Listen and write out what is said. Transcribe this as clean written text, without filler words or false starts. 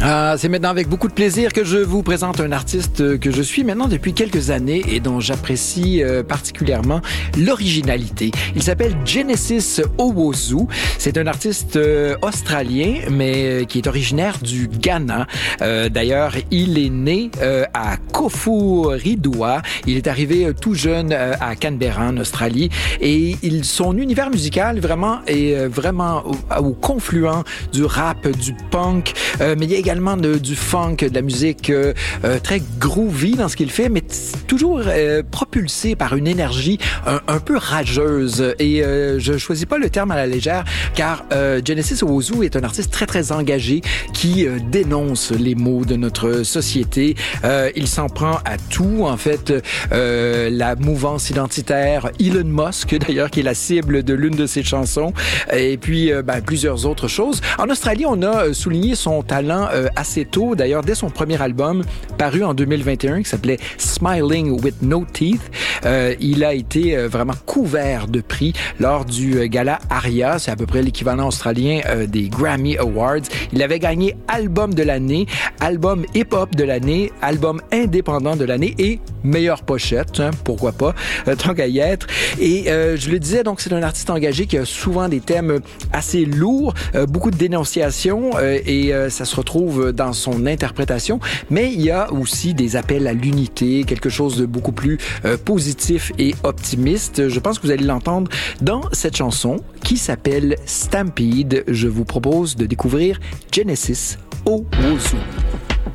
Ah, c'est maintenant avec beaucoup de plaisir que je vous présente un artiste que je suis maintenant depuis quelques années et dont j'apprécie particulièrement l'originalité. Il s'appelle Genesis Owusu. C'est un artiste australien, mais qui est originaire du Ghana. D'ailleurs, il est né à Koforidua. Il est arrivé tout jeune à Canberra, en Australie. Et son univers musical vraiment est vraiment au confluent du rap, du punk, mais il y a également du funk, de la musique très groovy dans ce qu'il fait, mais toujours propulsé par une énergie un peu rageuse. Et je choisis pas le terme à la légère, car Genesis Owusu est un artiste très, très engagé qui dénonce les maux de notre société. Il s'en prend à tout, en fait. La mouvance identitaire, Elon Musk, d'ailleurs, qui est la cible de l'une de ses chansons, et puis plusieurs autres choses. En Australie, on a souligné son talent assez tôt, d'ailleurs, dès son premier album, paru en 2021, qui s'appelait Smiling with No Teeth. Il a été vraiment couvert de prix lors du gala ARIA, c'est à peu près l'équivalent australien des Grammy Awards. Il avait gagné album de l'année, album hip-hop de l'année, album indépendant de l'année et meilleure pochette, hein, pourquoi pas, tant qu'à y être. Et je le disais, donc c'est un artiste engagé qui a souvent des thèmes assez lourds, beaucoup de dénonciations et ça se retrouve dans son interprétation, mais il y a aussi des appels à l'unité, quelque chose de beaucoup plus positif et optimiste. Je pense que vous allez l'entendre dans cette chanson qui s'appelle Stampede. Je vous propose de découvrir Genesis Owusu.